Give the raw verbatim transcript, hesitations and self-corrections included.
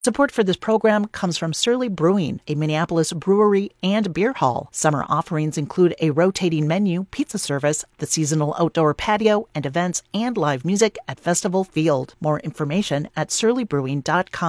Support for this program comes from Surly Brewing, a Minneapolis brewery and beer hall. Summer offerings include a rotating menu, pizza service, the seasonal outdoor patio, and events and live music at Festival Field. More information at surly brewing dot com.